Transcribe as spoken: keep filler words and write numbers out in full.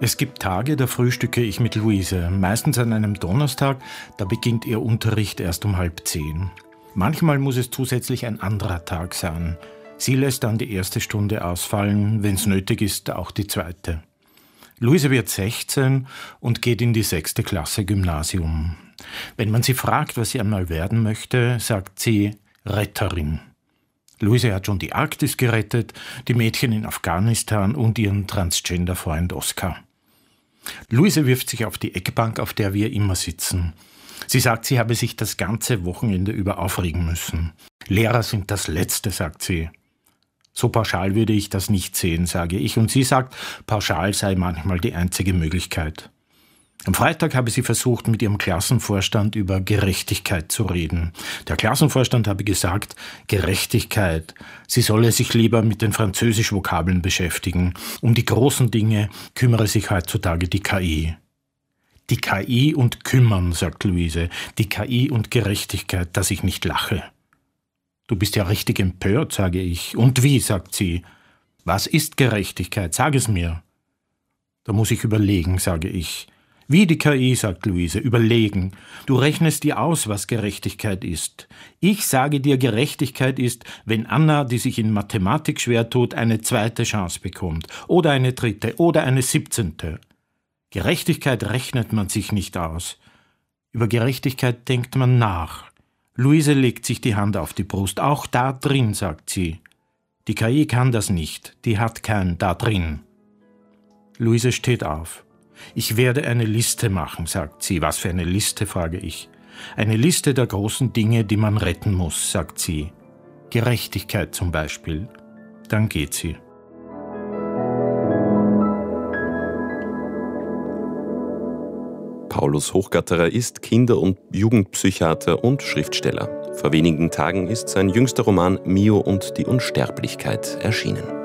Es gibt Tage, da frühstücke ich mit Luise. Meistens an einem Donnerstag, da beginnt ihr Unterricht erst um halb zehn. Manchmal muss es zusätzlich ein anderer Tag sein. Sie lässt dann die erste Stunde ausfallen, wenn es nötig ist, auch die zweite. Luise wird sechzehn und geht in die sechste Klasse Gymnasium. Wenn man sie fragt, was sie einmal werden möchte, sagt sie Retterin. Luise hat schon die Arktis gerettet, die Mädchen in Afghanistan und ihren Transgender-Freund Oskar. Luise wirft sich auf die Eckbank, auf der wir immer sitzen. Sie sagt, sie habe sich das ganze Wochenende über aufregen müssen. Lehrer sind das Letzte, sagt sie. So pauschal würde ich das nicht sehen, sage ich. Und sie sagt, pauschal sei manchmal die einzige Möglichkeit. Am Freitag habe sie versucht, mit ihrem Klassenvorstand über Gerechtigkeit zu reden. Der Klassenvorstand habe gesagt, Gerechtigkeit, sie solle sich lieber mit den Französisch-Vokabeln beschäftigen. Um die großen Dinge kümmere sich heutzutage die K I. Die K I und kümmern, sagt Luise. Die K I und Gerechtigkeit, dass ich nicht lache. Du bist ja richtig empört, sage ich. Und wie, sagt sie. Was ist Gerechtigkeit? Sag es mir. Da muss ich überlegen, sage ich. Wie die K I, sagt Luise, überlegen. Du rechnest dir aus, was Gerechtigkeit ist. Ich sage dir, Gerechtigkeit ist, wenn Anna, die sich in Mathematik schwer tut, eine zweite Chance bekommt. Oder eine dritte. Oder eine siebzehnte. Gerechtigkeit rechnet man sich nicht aus. Über Gerechtigkeit denkt man nach. Luise legt sich die Hand auf die Brust. Auch da drin, sagt sie. Die K I kann das nicht. Die hat kein da drin. Luise steht auf. Ich werde eine Liste machen, sagt sie. Was für eine Liste, frage ich. Eine Liste der großen Dinge, die man retten muss, sagt sie. Gerechtigkeit zum Beispiel. Dann geht sie. Paulus Hochgatterer ist Kinder- und Jugendpsychiater und Schriftsteller. Vor wenigen Tagen ist sein jüngster Roman Mio und die Unsterblichkeit erschienen.